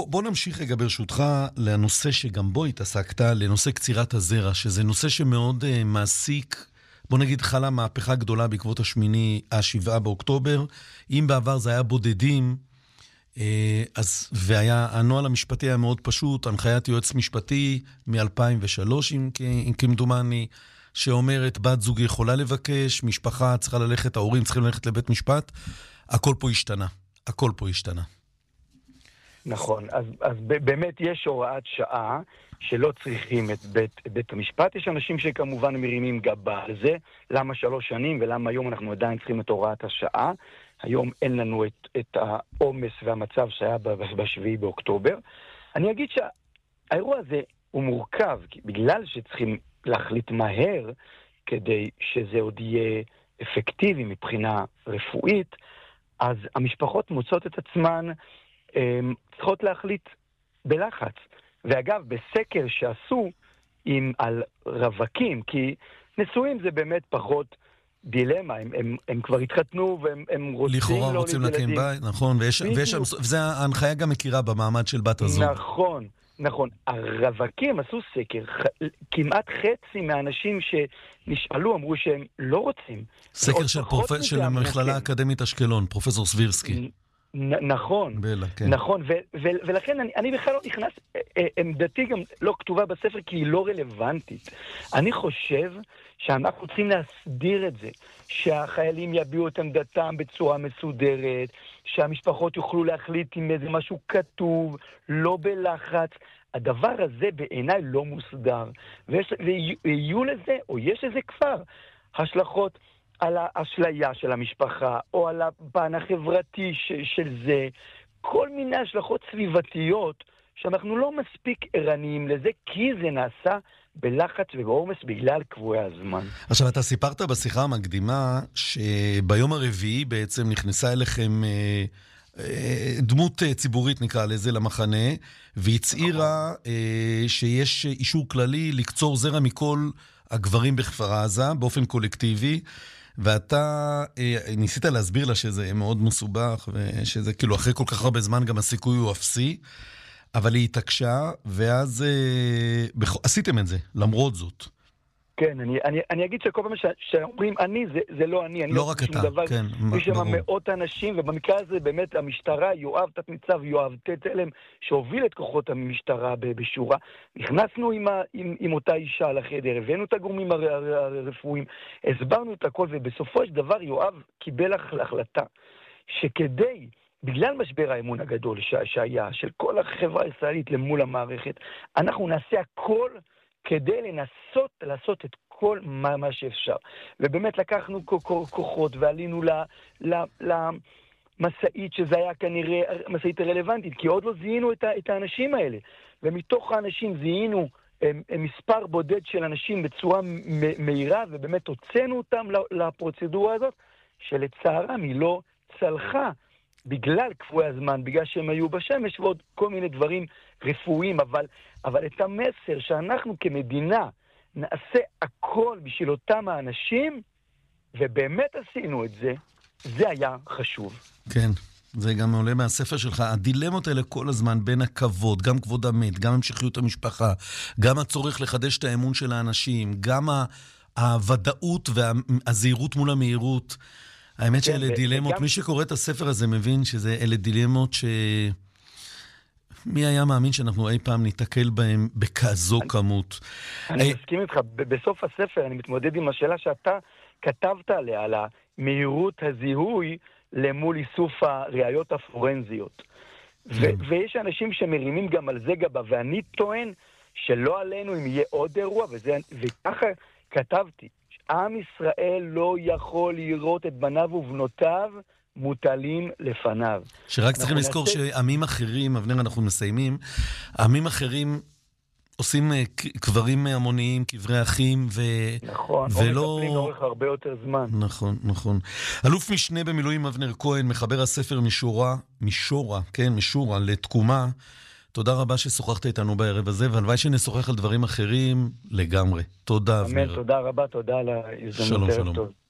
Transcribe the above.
בוא נמשיך רגע ברשותך לנושא שגם בו התעסקת, לנושא קצירת הזרע, שזה נושא שמאוד מעסיק. בוא נגיד חלה מהפכה גדולה בעקבות השבעה באוקטובר. אם בעבר זה היה בודדים, והנוהל המשפטי היה מאוד פשוט, הנחיית יועץ משפטי מ-2003, אם כמדומני, שאומרת בת זוג יכולה לבקש, משפחה צריכה ללכת, ההורים צריכים ללכת לבית משפט, הכל פה השתנה. נכון, אז באמת יש הוראת שעה שלא צריכים את בית המשפט. יש אנשים שכמובן מרימים גבה על זה, למה 3 שנים ולמה היום אנחנו עדיין צריכים את הוראת השעה. היום אין לנו את העומס והמצב שהיה ב7 באוקטובר. אני אגיד שהאירוע הזה הוא מורכב, בגלל שצריכים להחליט מהר כדי שזה עוד יהיה אפקטיבי מבחינה רפואית, אז המשפחות מוצאות את עצמן צריכות להחליט בלחץ. ואגב, בסקר שעשו על רווקים, כי נשואים זה באמת פחות דילמה, הם כבר התחתנו והם רוצים לכאורה רוצים להקים בית, נכון, וזה ההנחיה גם מכירה במעמד של בת הזוג. נכון. הרווקים עשו סקר, כמעט חצי מהאנשים שנשאלו אמרו שהם לא רוצים. סקר של המכללה האקדמית אשקלון, פרופסור סבירסקי. נכון, כן. נכון, ולכן אני בכלל לא נכנס, עמדתי גם לא כתובה בספר כי היא לא רלוונטית. אני חושב שאנחנו צריכים להסדיר את זה, שהחיילים יביעו את עמדתם בצורה מסודרת, שהמשפחות יוכלו להחליט עם איזה משהו כתוב, לא בלחץ. הדבר הזה בעיניי לא מוסדר, ויהיו לזה, או יש לזה כבר, השלכות על האשליה של המשפחה, או על הפן החברתי של זה, כל מיני השלכות סביבתיות, שאנחנו לא מספיק ערניים לזה, כי זה נעשה בלחץ ובעומס בגלל קבועי הזמן. עכשיו, אתה סיפרת בשיחה המקדימה, שביום הרביעי בעצם נכנסה אליכם דמות ציבורית, נקרא לזה, למחנה, והצעירה שיש אישור כללי לקצור זרע מכל הגברים בכפר עזה, באופן קולקטיבי, ואתה ניסית להסביר לה שזה מאוד מסובך, ושזה כאילו אחרי כל כך הרבה זמן גם הסיכוי הוא אפסי, אבל היא התעקשה, ואז עשיתם את זה, למרות זאת. כן, אני אגיד שכל פעם שאומרים אני, זה לא אני. לא רק אתה, כן. יש שם מאות אנשים, ובמקרה הזה באמת המשטרה, יואב תת-ניצב, יואב תת-אלם, שהוביל את כוחות המשטרה בשורה, נכנסנו עם אותה אישה לחדר, הבאנו את הגורמים הרפואיים, הסברנו את הכל, ובסופו של דבר יואב קיבל החלטה, שכדי, בגלל משבר האמון הגדול שהיה, של כל החברה הישראלית למול המערכת, אנחנו נעשה הכל כדי לנסות לעשות את כל מה שאפשר. ובאמת לקחנו כוחות ועלינו למסעית, שזה היה כנראה מסעית רלוונטית, כי עוד לא זיהינו את האנשים האלה. ומתוך האנשים זיהינו מספר בודד של אנשים בצורה מהירה, ובאמת הוצאנו אותם לפרוצדורה הזאת, שלצערם היא לא צלחה. בגלל קפואי הזמן, בגלל שהם היו בשמש ועוד כל מיני דברים רפואיים, אבל את המסר שאנחנו כמדינה נעשה הכל בשביל אותם האנשים, ובאמת עשינו את זה, זה היה חשוב. כן, זה גם עולה מהספר שלך, הדילמות האלה כל הזמן בין הכבוד, גם כבוד המת, גם המשכיות המשפחה, גם הצורך לחדש את האמון של האנשים, גם הוודאות והזהירות מול המהירות, האמת שאלה דילמות, מי שקורא את הספר הזה מבין שאלה דילמות מי היה מאמין שאנחנו אי פעם ניתקל בהם בכזו כמות. אני מסכים איתך, בסוף הספר אני מתמודד עם השאלה שאתה כתבת עליה, על המהירות הזיהוי למול איסוף הראיות הפורנזיות. ויש אנשים שמרימים גם על זה גבה, ואני טוען שלא עלינו אם יהיה עוד אירוע, וככה כתבתי. עם ישראל לא יכול לראות את בניו ובנותיו מוטלים לפניו. שרק צריכים לזכור שעמים אחרים, אבנר אנחנו מסיימים, עמים אחרים עושים קברים המוניים, קברי אחים, נכון, או מטפלים לאורך הרבה יותר זמן. נכון, נכון. אלוף משנה במילואים אבנר כהן, מחבר הספר משורה לתקומה, תודה רבה ששוחחת איתנו בערב הזה, והלוואי שנשוחח על דברים אחרים לגמרי. תודה, אבנר. תודה רבה, תודה על ההזדמנות. שלום, שלום.